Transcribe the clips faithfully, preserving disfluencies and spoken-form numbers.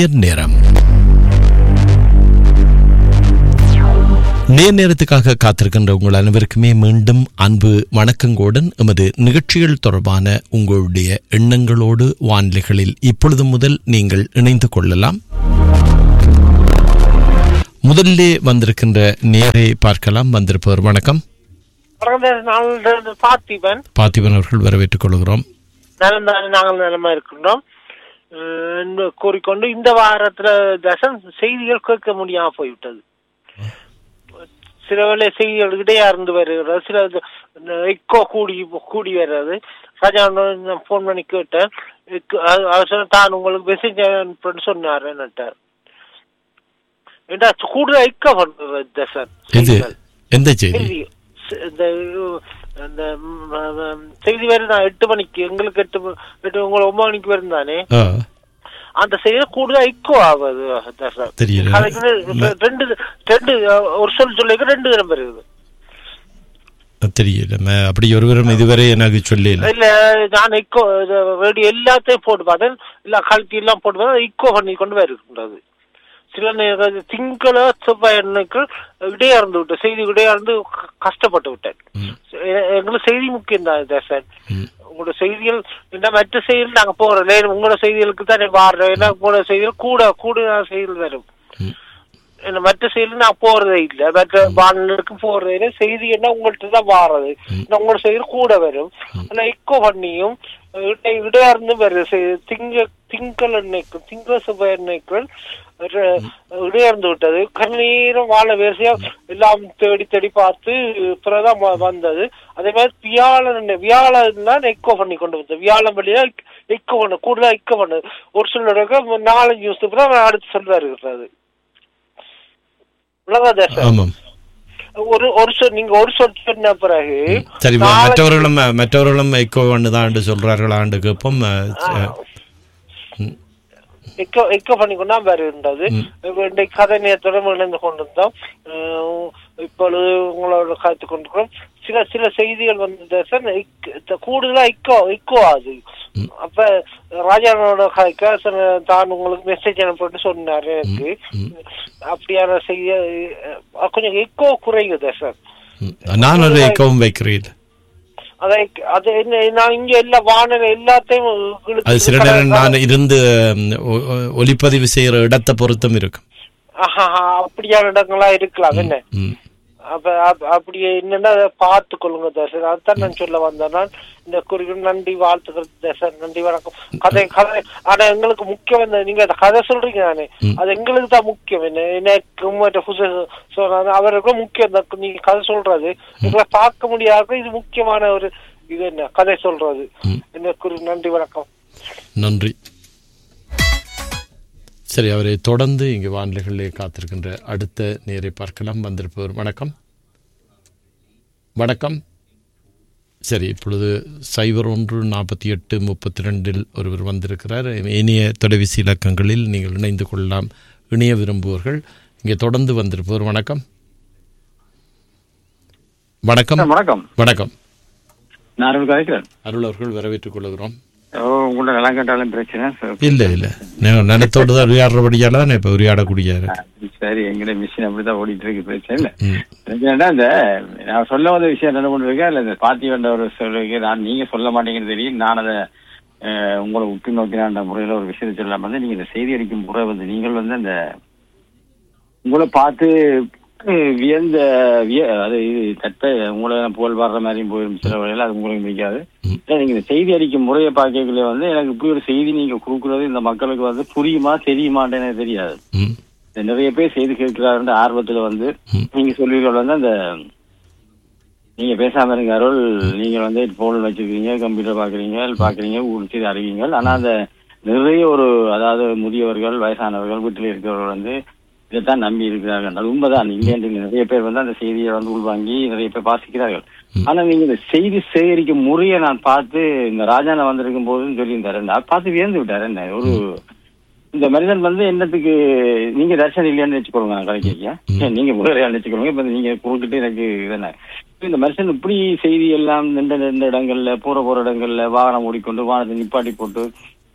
நேர் நேரம். நேர் நேரத்துக்காக காத்திருக்கின்ற உங்கள் அனைவருக்குமே மீண்டும் அன்பு வணக்கங்களுடன் எமது நிகழ்ச்சிகள் தொடர்பான உங்களுடைய எண்ணங்களோடு வானிலைகளில் இப்பொழுது முதல் நீங்கள் இணைந்து கொள்ளலாம். முதலிலே வந்திருக்கின்ற நேரை பார்க்கலாம். வந்திருப்பவர் வணக்கம். பார்த்திபன் பார்த்திபன் அவர்கள் வரவேற்றுக் கொள்கிறோம். நாங்கள் நிலமா இருக்கின்றோம் கூறிக்கொண்டு இந்த வாரத்துல தசன் செய்திகள் கேட்க முடியாம போய்விட்டது. சில வேளை செய்திகள் இடையா இருந்து வருகிறது, சில எக்கோ கூடி கூடி வர்றது. ராஜா போன் பண்ணி கேட்டேன், தான் உங்களுக்கு மெசேஜ் சொன்னார் என்னட்டார். கூடுதல் எக்கோ பண்றது தசன் எந்த செய்தி இந்த செய்தி வேறு நான் எட்டு மணிக்கு எங்களுக்கு எட்டு எட்டு உங்களை ஒன்பது மணிக்கு வருந்தானே அந்த செய்தி கூடுதல் எக்கோ ஆகுது. ரெண்டு ரெண்டு ஒரு சொல் சொல்லிக்க ரெண்டு தரம் வருது. தெரியல, அப்படி ஒருவரும் இதுவரை எனக்கு சொல்லல. இல்ல நான் எக்கோ ரேடியோ எல்லாத்தையும் போட்டு பார்த்தேன், எல்லா கழுத்தி எல்லாம் போட்டு பார்த்தேன், எக்கோ பண்ணி கொண்டு வருகின்றது. சில நேரம் திங்கள செவ்வாய் எண்ணுக்கள் இடையார்ந்து விட்டேன், செய்தி இடையார்ந்து கஷ்டப்பட்டு விட்டேன். எங்களுக்கு செய்தி முக்கியம் தான் தேசன். உங்களோட செய்திகள் என்ன மற்ற செய்திகள் நாங்க போறோம், உங்களோட செய்திகளுக்கு தான் வாடுறோம். ஏன்னா உங்களோட செய்திகள் கூட கூட செய்திகள் வரும். என்ன மற்ற செய்திகள் நான் போறதே இல்லை, மற்ற வானொலிக்கு போறதே இல்லை. செய்தி என்ன உங்கள்கிட்ட தான் வாடுறது, உங்களோட செய்திகள் கூட வரும். ஆனா எக்கோ பண்ணியும் இடையார்ந்து வருது. திங்க திங்கள் எண்ணெய்க்கும் திங்க செவ்வாய் எண்ணெய்க்கும் இடையர்ந்து விட்டது. கண்ணீரம் வாழ வரிசையா எல்லாம் தேடி தேடி பார்த்து பிறதான் வந்தது. அதே மாதிரி வியாழன் வியாழன் தான் எக்கோ பண்ணி கொண்டு வந்தது. வியாழன் வழியா எக்கோ பண்ண கூடுதலா எக்கோ பண்ணது. ஒரு சொல்ல நாலஞ்சு நியூஸ் தான் அடுத்து சொல்ல இருக்கிறது. ஒரு ஒரு சொல் நீங்க ஒரு சொல் சொன்ன பிறகு மற்றவர்களும் மற்றவர்களும் எக்கோ பண்ணுதான் சொல்றார்கள். ஆண்டு கேட்போம் எக்கோ எக்கோ பண்ணி கொண்டா வருகின்றது. கதை நேரத்தோட இணைந்து கொண்டிருந்தோம். இப்பொழுது உங்களோட காத்து கொண்டிருக்கிறோம். சில சில செய்திகள் வந்து கூடுதலா எக்கோ எக்கோ ஆகுது. அப்ப ராஜானோட தான் உங்களுக்கு மெசேஜ் அனுப்பிட்டு சொன்னாரு. எனக்கு அப்படியான செய்தி கொஞ்சம் எக்கோ குறையுது சார். நான் ஒரு எக்கோவும் வைக்கிறேன். அது என்ன நான் இங்க எல்லா வானொலி எல்லாத்தையும் சில நேரம் நான் இருந்து ஒலிப்பதிவு செய்யற இடத்தை பொருத்தம் இருக்கும். அப்படியான இடங்களா இருக்கலாம் என்ன. அப்ப அப்படி என்னன்னா பார்த்து கொள்ளுங்க தர்சன். அதுதான் நான் சொல்ல வந்தேன். நான் இந்த குறிப்பிட்ட நன்றி வாழ்த்துக்கள் தர்சன். நன்றி வணக்கம். கதை கதை ஆனா எங்களுக்கு முக்கியம் என்ன, நீங்க கதை சொல்றீங்க தானே, அது எங்களுக்கு தான் முக்கியம். என்ன எனக்கு அவருக்கும் முக்கியம் நீங்க கதை சொல்றது. எங்களை பார்க்க முடியாது, இது முக்கியமான ஒரு இது என்ன கதை சொல்றது. என்ன குறி நன்றி வணக்கம். நன்றி. சரி, அவரை தொடர்ந்து இங்கு வானிலைகளிலே காத்திருக்கின்ற அடுத்த நேரை பார்க்கலாம். வந்திருப்பவர் வணக்கம். வணக்கம். சரி, இப்பொழுது சைபர் ஒன்று நாற்பத்தி எட்டு முப்பத்தி ரெண்டில் ஒருவர் வந்திருக்கிறார். இணைய தொலைபேசி இலக்கங்களில் நீங்கள் இணைந்து கொள்ளலாம் இணைய விரும்புவர்கள். இங்கே தொடர்ந்து வந்திருப்பவர் வணக்கம். வணக்கம். வணக்கம். வணக்கம். நான் அருள் கலைக்கிறேன். அருள் அவர்கள் வரவேற்றுக் கொள்கிறோம். உங்களோட நிலம் கேட்டாலும் பிரச்சனை இல்ல இல்ல, நிலத்தோடு தான் உரையாடுறபடியால தான் இப்ப உரையாடக்கூடிய. சரி, எங்கட மிஷின் அப்படிதான் ஓடிட்டு இருக்கு, பிரச்சனை இல்ல. பிரச்சனைனா இந்த நான் சொல்ல வந்த விஷயம் என்ன கொண்டு இருக்கேன் இல்ல, இந்த பாத்தி வந்த ஒரு சொல்லுக்கு நான் நீங்க சொல்ல மாட்டேங்கிறது தெரியும். நான் அதை உங்களை உற்று நோக்கினான்ற முறையில ஒரு விஷயத்தை சொல்லாம வந்து நீங்க இந்த செய்தி அளிக்கும் முறை வந்து நீங்கள் வந்து அந்த உங்களை பார்த்து வியந்த அது தட்ட உங்களை புகழ் பாடுற மாதிரியும் போயிடும் சில வகையில். அது உங்களுக்கு பிடிக்காது. நீங்க இந்த செய்தி அளிக்கும் முறையை பார்க்கல வந்து எனக்கு இப்படி ஒரு செய்தி நீங்க கொடுக்குறது இந்த மக்களுக்கு வந்து புரியுமா தெரியுமான்னு எனக்கு தெரியாது. நிறைய பேர் செய்தி கேட்கிறாருன்ற ஆர்வத்துல வந்து நீங்க சொல்வீர்கள் வந்து அந்த நீங்க பேசாம இருங்க அருள், நீங்க வந்து போன் வச்சிருக்கீங்க, கம்ப்யூட்டர் பாக்குறீங்க பாக்குறீங்க ஊர் செய்தி அறிவீங்க. ஆனா அந்த நிறைய ஒரு அதாவது முதியவர்கள் வயசானவர்கள் வீட்டில் இருக்கிறவர்கள் வந்து இதைத்தான் நம்பி இருக்கிறார்கள். அது உண்மைதான். இல்லையா நிறைய பேர் வந்து அந்த செய்தியை வந்து உள்வாங்கி நிறைய பேர் வாசிக்கிறார்கள். ஆனா நீங்க இந்த செய்தி சேகரிக்கும் முறையை நான் பார்த்து இந்த ராஜான வந்திருக்கும் போதுன்னு சொல்லியிருந்தாரு, நான் பார்த்து வியந்து விட்டாரு. என்ன ஒரு இந்த மனிதன் வந்து என்னத்துக்கு நீங்க தர்ஷன் இல்லையான்னு வச்சுக்கொள்ளுங்க, நான் கலைக்க நீங்க முறையா நினைச்சுக்கொள்ளுங்க. இப்ப நீங்க குறுக்கிட்டு எனக்கு இதென்ன இந்த மனுஷன் இப்படி செய்தி எல்லாம் நின்ற நின்ற இடங்கள்ல போற போற இடங்கள்ல வாகனம் ஓடிக்கொண்டு வாகனத்தை நிப்பாட்டி போட்டு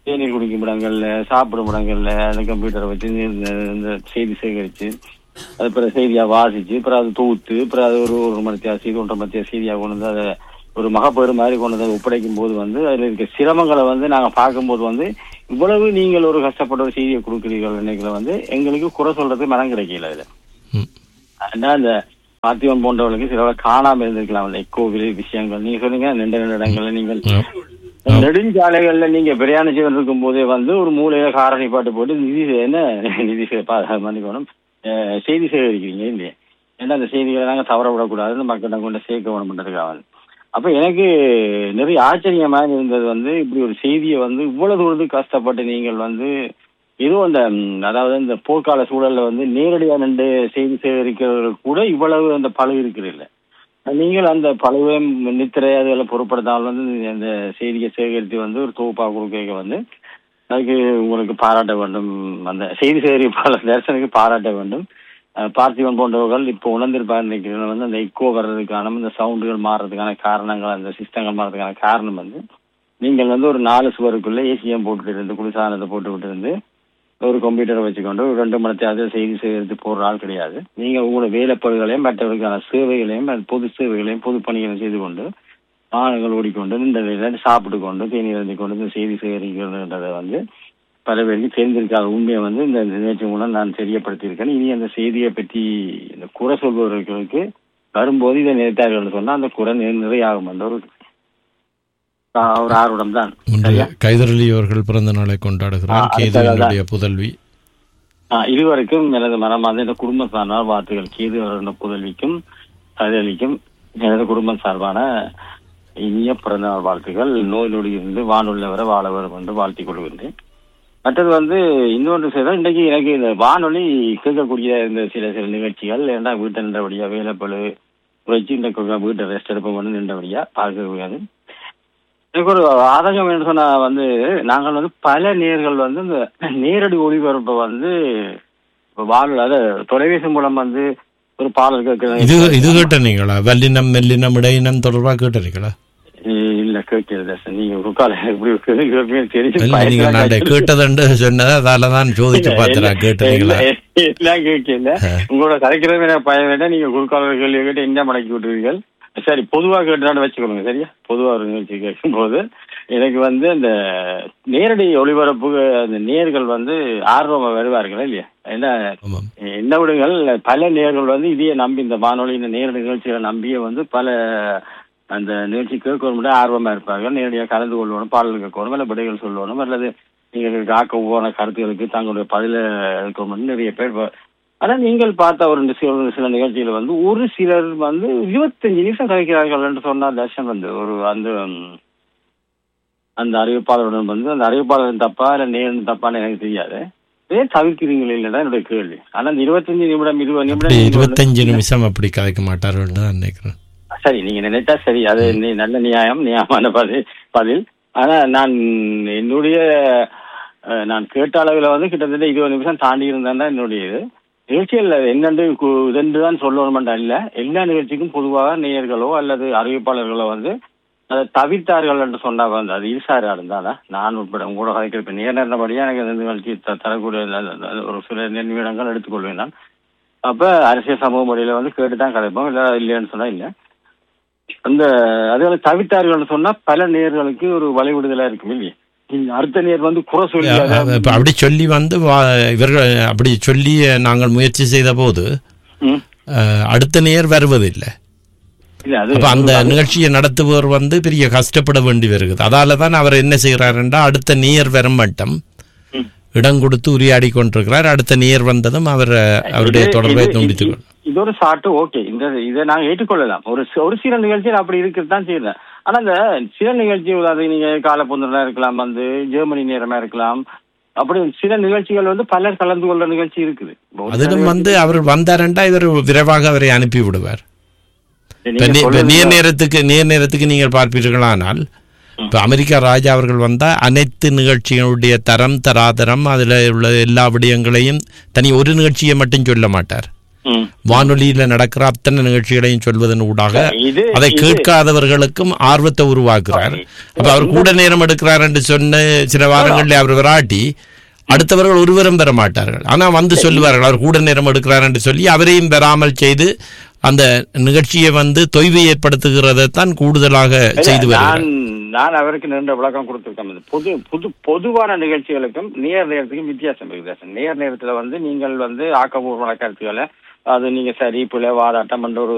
தேநீர் குடிக்கும் இடங்கள்ல, சாப்பிடும் இடங்கள்ல அந்த கம்ப்யூட்டரை வச்சு இந்த செய்தி சேகரிச்சு அது பிறகு செய்தியா வாசிச்சு அப்புறம் அது தூத்து அப்புறம் அது ஒரு ஒரு மணித்தியா செய்தி ஒன்றரை மணித்தியா செய்தியா கொண்டு வந்து அதை ஒரு மகப்பேறு மாதிரி கொண்டு வந்து ஒப்படைக்கும் போது வந்து அதுல இருக்க சிரமங்களை வந்து நாங்க பார்க்கும்போது வந்து இவ்வளவு நீங்கள் ஒரு கஷ்டப்பட்ட ஒரு செய்தியை கொடுக்குறீர்கள் இன்னைக்கு வந்து எங்களுக்கு குறை சொல்றது மனம் கிடைக்கல அதுல. ஏன்னா அந்த பார்த்திபன் போன்றவர்களுக்கு சில காணாம இருந்திருக்கலாம் அந்த எக்கோவில் விஷயங்கள். நீங்க சொன்னீங்க ரெண்டு ரெண்டு இடங்கள்ல நீங்கள் நெடுஞ்சாலைகள்ல நீங்க பிரயாணம் செய்து இருக்கும் போதே வந்து ஒரு மூலையில காரணி பாட்டு போட்டு நிதி என்ன நிதி மன்னிக்கணும் செய்தி சேகரிக்கிறீங்க இல்லையா? ஏன்னா அந்த செய்திகளை நாங்க தவற விடக்கூடாது, மக்களிடம் கொண்டு சேர்க்க வேணும் பண்றதுக்காக. அப்ப எனக்கு நிறைய ஆச்சரியமா இருந்தது வந்து இப்படி ஒரு செய்தியை வந்து இவ்வளவு தூரத்துக்கு கஷ்டப்பட்டு நீங்கள் வந்து ஏதோ அந்த அதாவது இந்த போர்க்கால சூழல்ல வந்து நேரடியா நின்று செய்தி சேகரிக்கிறது கூட இவ்வளவு அந்த பழகு இருக்கிறது இல்லை. நீங்கள் அந்த பழுவை நித்திரை அதெல்லாம் பொருட்படுத்தாமல் வந்து அந்த செய்தியை சேகரித்து வந்து ஒரு தொகுப்பா கொடுக்க வந்து அதுக்கு உங்களுக்கு பாராட்ட வேண்டும். அந்த செய்தி சேகரிப்பாளர் தரிசனுக்கு பாராட்ட வேண்டும். பார்த்திபன் போன்றவர்கள் இப்போ உணர்ந்திருப்பார் நினைக்கிறேன் வந்து அந்த இக்கோ வர்றதுக்கான இந்த சவுண்டுகள் மாறுறதுக்கான காரணங்கள் அந்த சிஸ்டங்கள் மாறுறதுக்கான காரணம் வந்து நீங்கள் வந்து ஒரு நாலு சுவருக்குள்ள ஏசிஎம் போட்டுட்டு இருந்து குளிர்சாதனத்தை போட்டு விட்டு இருந்து ஒரு கம்ப்யூட்டரை வச்சுக்கொண்டு ஒரு ரெண்டு மணத்தையாவது செய்தி சேகரித்து போடுற ஆள் கிடையாது. நீங்கள் உங்களோட வேலைப்பொருள்களையும் மற்றவர்களுக்கான சேவைகளையும் பொது சேவைகளையும் பொது பணிகளையும் செய்து கொண்டு வாகனங்கள் ஓடிக்கொண்டு இந்த சாப்பிட்டு கொண்டு தேநீர் இருந்து கொண்டு இந்த செய்தி சேகரிக்கிறதுன்றதை வந்து பல பேருக்கு தெரிந்திருக்காத உண்மையை வந்து இந்த நிகழ்ச்சி மூலம் நான் தெரியப்படுத்தியிருக்கேன். இனி அந்த செய்தியை பற்றி இந்த குறை சொல்பவர்களுக்கு வரும்போது இதை நினைத்தார்கள் சொன்னா அந்த குறை நிறையாகும் என்ற ஒரு ஒரு ஆர்வம் தான். கைதரளி அவர்கள் பிறந்த நாளை கொண்டாடுகிறார். புதல்வி இதுவரைக்கும் எனது மனமார்ந்த இந்த குடும்ப சார்பான வாழ்த்துக்கள். கேது அவருடைய புதல்விக்கும் கைதரளிக்கும் எனது குடும்பம் சார்பான இனிய பிறந்த நாள் வாழ்த்துக்கள். நோய் நொடி இருந்து வானொலிவரை வாழ வரும் என்று வாழ்த்திக் கொள்கின்றேன். மற்றது வந்து இன்னொன்று செய்தால் இன்றைக்கு எனக்கு இந்த வானொலி கேட்கக்கூடிய இந்த சில சில நிகழ்ச்சிகள் ஏன்னா வீட்டை நின்றபடியா வேலைப்பழு வச்சு இந்த வீட்டை ரெஸ்ட் எடுப்ப வந்து நின்றபடியா பார்க்க முடியாது. எனக்கு ஒரு ஆதங்கம் என்று சொன்னா வந்து நாங்கள் வந்து பல நேர்கள் வந்து இந்த நேரடி ஒளிபரப்பை வந்து வானொலி அதை தொலைபேசி மூலம் வந்து ஒரு பாடல் கேட்கிறேன். இது இது கேட்டீங்களா? வல்லினம் மெல்லினம் இடையினம் தொடர்பா கேட்டீங்களா? இல்ல கேட்கிறது நீங்க கேட்டதுண்டு சொன்னது அதாலதான் சோதிச்சு பாத்துறா கேட்டீங்களா? எல்லாம் கேட்கல. உங்களோட கலைக்கிறது எனக்கு பயம் வேண்டாம். நீங்க குறுக்கால கேள்வி கேட்டு என்ன மடக்கி விட்டுருவீர்கள். சரி பொதுவாக கேட்டுனாலும் வச்சுக்கொள்ளுங்க சரியா? பொதுவாக ஒரு நிகழ்ச்சி கேட்கும் போது எனக்கு வந்து இந்த நேரடி ஒளிபரப்பு அந்த நேர்கள் வந்து ஆர்வமா வருவார்கள் இல்லையா? ஏன்னா என்ன விடுங்கள் பல நேர்கள் வந்து இதையே நம்பி இந்த வானொலி இந்த நேரடி நிகழ்ச்சிகளை நம்பியே வந்து பல அந்த நிகழ்ச்சி கேட்கணும் ஆர்வமா இருப்பார்கள். நேரடியாக கலந்து கொள்ளணும், பாடல் கேட்கணும், இல்லை விடைகள் சொல்லணும், அல்லது நீங்கள் காக்க போன கருத்துகளுக்கு தங்களுடைய பதில எடுக்கணும்னு நிறைய பேர். ஆனா நீங்கள் பார்த்த ஒரு சில நிகழ்ச்சியில வந்து ஒரு சிலர் வந்து இருபத்தஞ்சு நிமிஷம் கழிக்கிறார்கள் என்று சொன்ன தர்ஷன் வந்து ஒரு அந்த அந்த அறிவிப்பாளருடன் வந்து அந்த அறிவிப்பாளரின் தப்பா இல்லை நேரம் தப்பான்னு எனக்கு தெரியாது. ஏன் தவிர்க்கிறீங்களே இல்லைன்னா என்னுடைய கேள்வி. ஆனா அந்த இருபத்தஞ்சு நிமிடம் இருபது நிமிடம் இருபத்தஞ்சு நிமிஷம் அப்படி கதைக்க மாட்டார்கள் நினைக்கிறேன். சரி நீங்க நினைத்தா சரி, அது நல்ல நியாயம் நியாயமான பதில் பதில் ஆனா நான் என்னுடைய நான் கேட்ட அளவில் வந்து கிட்டத்தட்ட இருபது நிமிஷம் தாண்டி இருந்தேன் தான் என்னுடைய இது நிகழ்ச்சிகள் என்னென்று இதென்று தான் சொல்லணுமெண்டா இல்லை. எல்லா நிகழ்ச்சிக்கும் பொதுவாக நேயர்களோ அல்லது அறிவிப்பாளர்களோ வந்து அதை தவிர்த்தார்கள் என்று சொன்னா வந்து அது ஈசாரா இருந்தாலும் நான் உட்பட உங்களோட கதைக்கு நேர் நேர்ந்தபடியாக எனக்கு அந்த நிகழ்ச்சி தரக்கூடிய ஒரு சில நிமிடங்கள் எடுத்துக்கொள்வேன் நான். அப்ப அரசியல் சமூக முறையில வந்து கேட்டுதான் கதைப்போம், இல்லை இல்லைன்னு சொன்னா இல்லை. அந்த அதுகளை தவிர்த்தார்கள் சொன்னா பல நேர்களுக்கு ஒரு வழிவிடுதலா இருக்கும் இல்லையா? அடுத்த நேர் வந்து குறை சொல்லி அப்படி சொல்லி வந்து இவர்கள் அப்படி சொல்லி நாங்கள் முயற்சி செய்த போது அடுத்த நேர் வருவதில்லை. அப்ப அந்த நிகழ்ச்சியை நடத்துபவர் வந்து பெரிய கஷ்டப்பட வேண்டி வருகிறது. அதாலதான் அவர் என்ன செய்யறாருன்றா அடுத்த நேர் வர மாட்டோம் இடம் கொடுத்து உரையாடி கொண்டிருக்கிறார். அடுத்த நேர் வந்ததும் அவர் அவருடைய தொடர்பை துண்டித்துக் இது ஒரு சாட்டு ஓகே. இந்த இதை நாங்க ஏற்றுக்கொள்ளலாம். ஒரு ஒரு சில நிகழ்ச்சியில் அப்படி இருக்குதான் செய்யறேன். ஆனா இந்த சில நிகழ்ச்சி நீங்க காலப்பொந்தா இருக்கலாம், வந்து ஜெர்மனி நேரமா இருக்கலாம், அப்படி சில நிகழ்ச்சிகள் வந்து பலர் கலந்து கொள்ள நிகழ்ச்சி இருக்குது. அதிலும் வந்து அவர் வந்தாரண்டா இவர் விரைவாக அவரை அனுப்பி விடுவார். நேர் நேரத்துக்கு நேர் நேரத்துக்கு நீங்கள் பார்ப்பீர்களானால் இப்ப அமெரிக்கா ராஜா அவர்கள் வந்தா அனைத்து நிகழ்ச்சிகளுடைய தரம் தராதரம் அதுல உள்ள எல்லா விடயங்களையும் தனி ஒரு நிகழ்ச்சியை மட்டும் சொல்ல மாட்டார். வானொலியில நடக்கிற அத்தனை நிகழ்ச்சிகளையும் சொல்வதன் ஊடாக அதை கேட்காதவர்களுக்கும் ஆர்வத்தை உருவாக்குறார். அப்ப அவர் கூட நேரம் எடுக்கிறார் என்று சொன்ன சில வாரங்களில் அவர் விராட்டி அடுத்தவர்கள் ஒருவரும் பெற மாட்டார்கள். ஆனா வந்து சொல்லுவார்கள் அவர் கூட நேரம் எடுக்கிறார் என்று சொல்லி அவரையும் பெறாமல் செய்து அந்த நிகழ்ச்சியை வந்து தொய்வு ஏற்படுத்துகிறதான் கூடுதலாக செய்து வருகிறார். நான் அவருக்கு நின்ற விளக்கம் கொடுத்திருக்கேன். பொது புது பொதுவான நிகழ்ச்சிகளுக்கும் நேர் நேரத்துக்கும் வித்தியாசம் இருக்குது. நேர் நேரத்துல வந்து நீங்கள் வந்து ஆக்கப்பூர்வமான கருத்துக்களை அது நீங்க சரி பிள்ளை வாதாட்டம் என்ற ஒரு